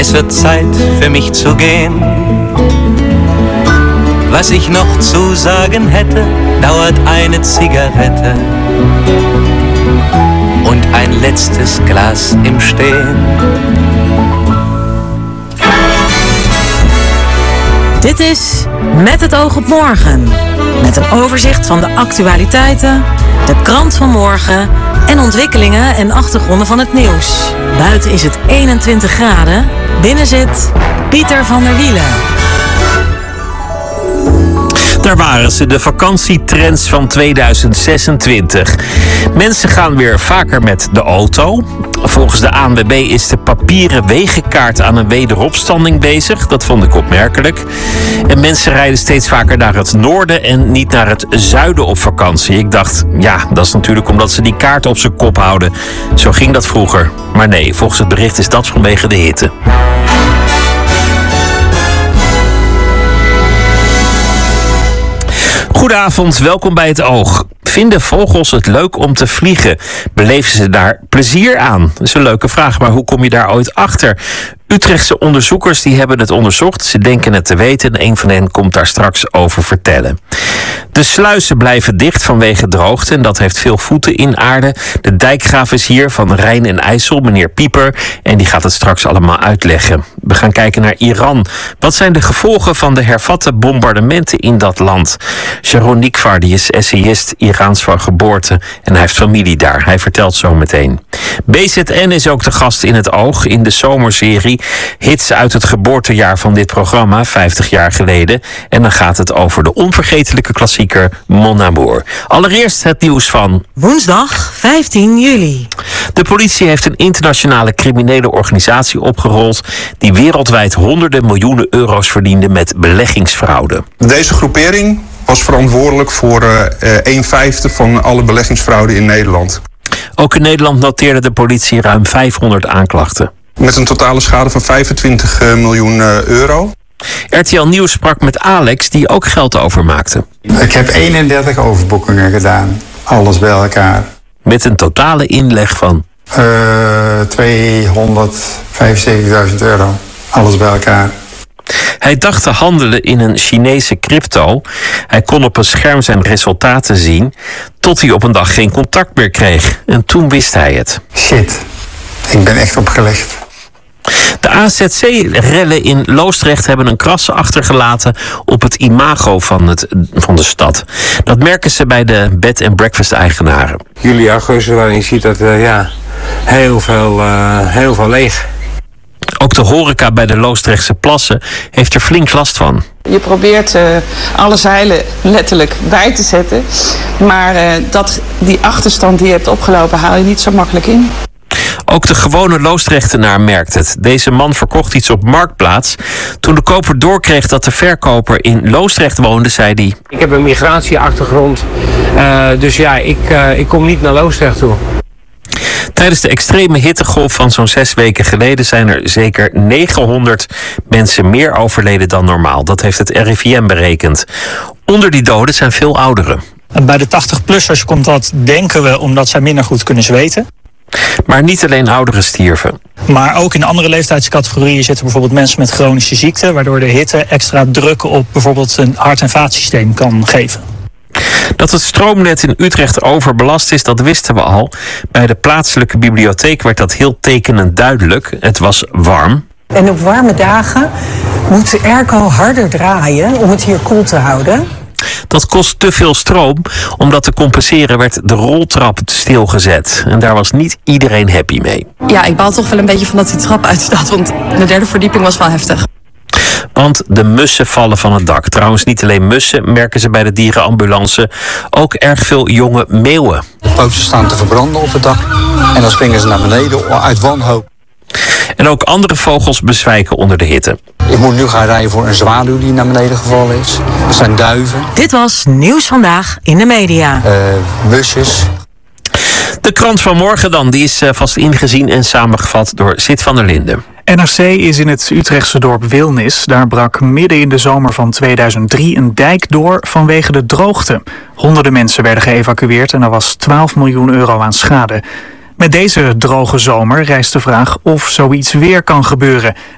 Es wird Zeit für mich zu gehen. Was ich noch zu sagen hätte, dauert eine Zigarette und ein letztes Glas im Stehen. Dit is Met het oog op morgen. Met een overzicht van de actualiteiten, de krant van morgen en ontwikkelingen en achtergronden van het nieuws. Buiten is het 21 graden. Binnen zit Pieter van der Wielen. Daar waren ze, de vakantietrends van 2026. Mensen gaan weer vaker met de auto. Volgens de ANWB is de papieren wegenkaart aan een wederopstanding bezig. Dat vond ik opmerkelijk. En mensen rijden steeds vaker naar het noorden en niet naar het zuiden op vakantie. Ik dacht, ja, dat is natuurlijk omdat ze die kaart op zijn kop houden. Zo ging dat vroeger. Maar nee, volgens het bericht is dat vanwege de hitte. Goedenavond, welkom bij Het Oog. Vinden vogels het leuk om te vliegen? Beleven ze daar plezier aan? Dat is een leuke vraag, maar hoe kom je daar ooit achter? Utrechtse onderzoekers die hebben het onderzocht. Ze denken het te weten en een van hen komt daar straks over vertellen. De sluizen blijven dicht vanwege droogte en dat heeft veel voeten in aarde. De dijkgraaf is hier van Rijn en IJssel, meneer Pieper. En die gaat het straks allemaal uitleggen. We gaan kijken naar Iran. Wat zijn de gevolgen van de hervatte bombardementen in dat land? Sharon Nikvar, die is essayist, Iraans van geboorte. En hij heeft familie daar. Hij vertelt zo meteen. BZN is ook de gast in Het Oog in de zomerserie. Hits uit het geboortejaar van dit programma, 50 jaar geleden. En dan gaat het over de onvergetelijke klassieker Mon Amour. Allereerst het nieuws van Woensdag 15 juli. De politie heeft een internationale criminele organisatie opgerold die wereldwijd honderden miljoenen euro's verdiende met beleggingsfraude. Deze groepering was verantwoordelijk voor 1/5 van alle beleggingsfraude in Nederland. Ook in Nederland noteerde de politie ruim 500 aanklachten. Met een totale schade van 25 miljoen euro. RTL Nieuws sprak met Alex, die ook geld overmaakte. Ik heb 31 overboekingen gedaan. Alles bij elkaar. Met een totale inleg van 275.000 euro. Alles bij elkaar. Hij dacht te handelen in een Chinese crypto. Hij kon op een scherm zijn resultaten zien, tot hij op een dag geen contact meer kreeg. En toen wist hij het. Shit, ik ben echt opgelegd. De AZC-rellen in Loosdrecht hebben een kras achtergelaten op het imago van de stad. Dat merken ze bij de bed-and-breakfast-eigenaren. Juli, augustus, waarin je ziet dat heel veel leeg. Ook de horeca bij de Loosdrechtse plassen heeft er flink last van. Je probeert alle zeilen letterlijk bij te zetten. Maar die achterstand die je hebt opgelopen haal je niet zo makkelijk in. Ook de gewone Loosdrechtenaar merkt het. Deze man verkocht iets op Marktplaats. Toen de koper doorkreeg dat de verkoper in Loosdrecht woonde, zei hij: Ik heb een migratieachtergrond, dus ja, ik kom niet naar Loosdrecht toe. Tijdens de extreme hittegolf van zo'n 6 weken geleden zijn er zeker 900 mensen meer overleden dan normaal. Dat heeft het RIVM berekend. Onder die doden zijn veel ouderen. Bij de 80-plussers komt dat, denken we, omdat zij minder goed kunnen zweten. Maar niet alleen ouderen stierven. Maar ook in andere leeftijdscategorieën zitten bijvoorbeeld mensen met chronische ziekte, waardoor de hitte extra druk op bijvoorbeeld een hart- en vaatsysteem kan geven. Dat het stroomnet in Utrecht overbelast is, dat wisten we al. Bij de plaatselijke bibliotheek werd dat heel tekenend duidelijk. Het was warm. En op warme dagen moet de airco harder draaien om het hier koel te houden. Dat kost te veel stroom. Om dat te compenseren werd de roltrap stilgezet. En daar was niet iedereen happy mee. Ja, ik baal toch wel een beetje van dat die trap uitstaat. Want de 3e verdieping was wel heftig. Want de mussen vallen van het dak. Trouwens, niet alleen mussen, merken ze bij de dierenambulance. Ook erg veel jonge meeuwen. De pootjes staan te verbranden op het dak. En dan springen ze naar beneden uit wanhoop. En ook andere vogels bezwijken onder de hitte. Ik moet nu gaan rijden voor een zwaluw die naar beneden gevallen is. Er zijn duiven. Dit was Nieuws Vandaag in de media. Musjes. De krant van morgen dan, die is vast ingezien en samengevat door Sid van der Linden. NRC is in het Utrechtse dorp Wilnis. Daar brak midden in de zomer van 2003 een dijk door vanwege de droogte. Honderden mensen werden geëvacueerd en er was 12 miljoen euro aan schade. Met deze droge zomer rijst de vraag of zoiets weer kan gebeuren.